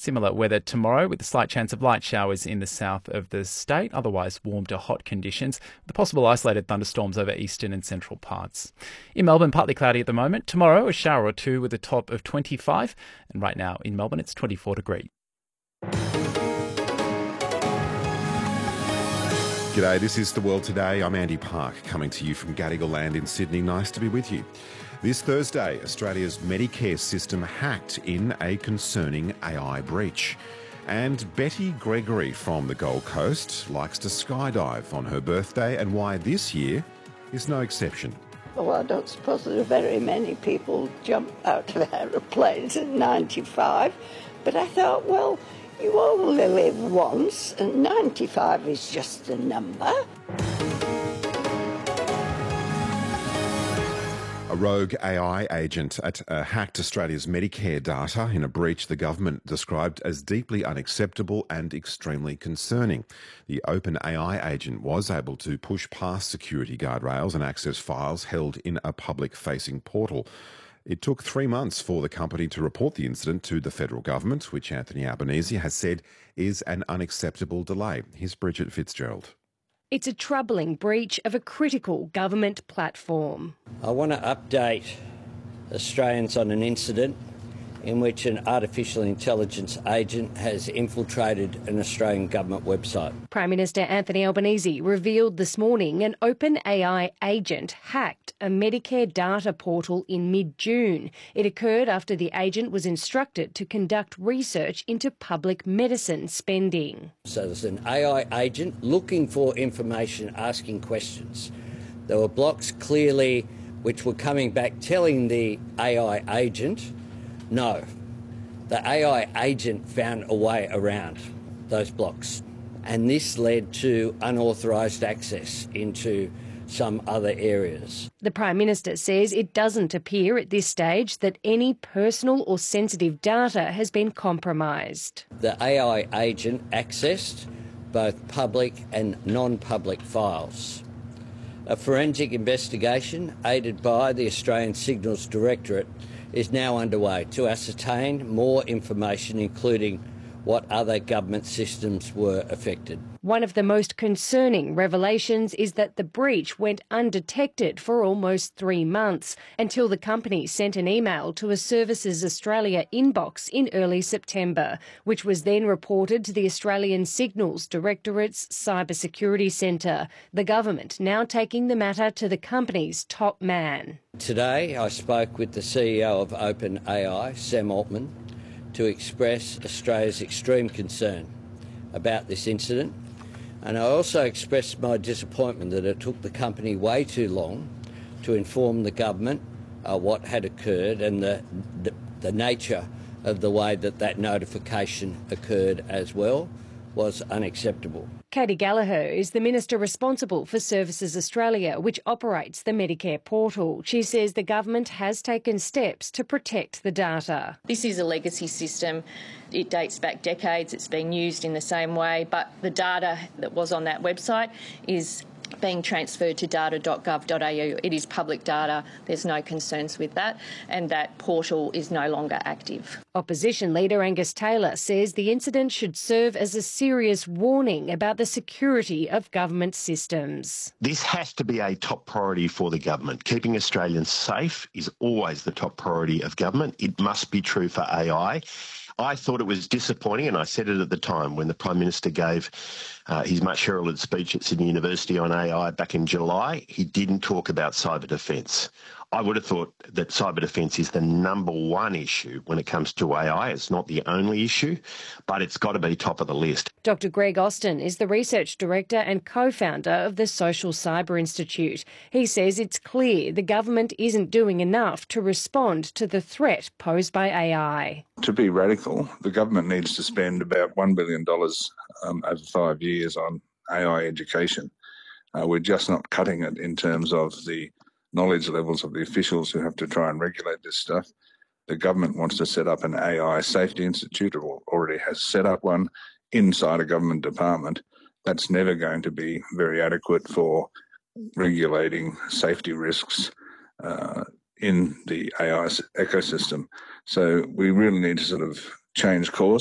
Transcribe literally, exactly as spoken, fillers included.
Similar weather tomorrow with a slight chance of light showers in the south of the state, otherwise warm to hot conditions, with possible isolated thunderstorms over eastern and central parts. In Melbourne, partly cloudy at the moment. Tomorrow, a shower or two with a top of twenty-five. And right now in Melbourne, it's twenty-four degrees. G'day, this is The World Today. I'm Andy Park, coming to you from Gadigal Land in Sydney. Nice to be with you. This Thursday, Australia's Medicare system hacked in a concerning A I breach. And Betty Gregory from the Gold Coast likes to skydive on her birthday, and why this year is no exception. Well, I don't suppose there are very many people jump out of aeroplanes at ninety-five, but I thought, well, you only live once, and ninety-five is just a number. A rogue A I agent at, uh, hacked Australia's Medicare data in a breach the government described as deeply unacceptable and extremely concerning. The OpenAI agent was able to push past security guardrails and access files held in a public-facing portal. It took three months for the company to report the incident to the federal government, which Anthony Albanese has said is an unacceptable delay. Here's Bridget Fitzgerald. It's a troubling breach of a critical government platform. I want to update Australians on an incident in which an artificial intelligence agent has infiltrated an Australian government website. Prime Minister Anthony Albanese revealed this morning an OpenAI agent hacked a Medicare data portal in mid-June. It occurred after the agent was instructed to conduct research into public medicine spending. So there's an A I agent looking for information, asking questions. There were blocks clearly which were coming back telling the A I agent, no, the A I agent found a way around those blocks, and this led to unauthorised access into some other areas. The Prime Minister says it doesn't appear at this stage that any personal or sensitive data has been compromised. The A I agent accessed both public and non-public files. A forensic investigation, aided by the Australian Signals Directorate, is now underway to ascertain more information, including what other government systems were affected. One of the most concerning revelations is that the breach went undetected for almost three months until the company sent an email to a Services Australia inbox in early September, which was then reported to the Australian Signals Directorate's Cybersecurity Centre, the government now taking the matter to the company's top man. Today I spoke with the C E O of OpenAI, Sam Altman, to express Australia's extreme concern about this incident, and I also expressed my disappointment that it took the company way too long to inform the government uh, what had occurred and the, the, the nature of the way that that notification occurred as well was unacceptable. Katie Gallagher is the Minister responsible for Services Australia, which operates the Medicare portal. She says the government has taken steps to protect the data. This is a legacy system. It dates back decades. It's been used in the same way, but the data that was on that website is being transferred to data dot gov dot a u. It is public data. There's no concerns with that, and that portal is no longer active. Opposition leader Angus Taylor says the incident should serve as a serious warning about the security of government systems. This has to be a top priority for the government. Keeping Australians safe is always the top priority of government. It must be true for A I. I thought it was disappointing, and I said it at the time when the Prime Minister gave uh, his much heralded speech at Sydney University on A I back in July. He didn't talk about cyber defence. I would have thought that cyber defence is the number one issue when it comes to A I. It's not the only issue, but it's got to be top of the list. Doctor Greg Austin is the Research Director and co-founder of the Social Cyber Institute. He says it's clear the government isn't doing enough to respond to the threat posed by A I. To be radical, the government needs to spend about one billion dollars um, over five years on A I education. Uh, we're just not cutting it in terms of the knowledge levels of the officials who have to try and regulate this stuff. The government wants to set up an A I safety institute, or already has set up one inside a government department. That's never going to be very adequate for regulating safety risks uh, in the A I ecosystem. So we really need to sort of change course.